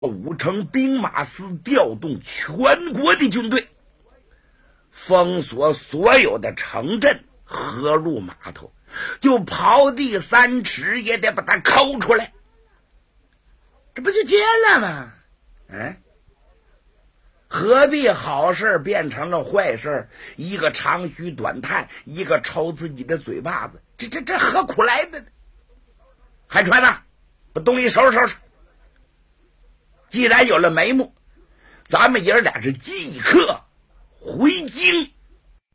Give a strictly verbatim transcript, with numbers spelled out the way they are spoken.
五城兵马司调动全国的军队，封锁所有的城镇、河路、码头，就刨地三尺也得把它抠出来，这不就结了吗？嗯，何必好事变成了坏事？一个长吁短叹，一个抽自己的嘴巴子，这这这何苦来的呢？海川呐，把东西收拾收拾。既然有了眉目，咱们爷俩是即刻回京。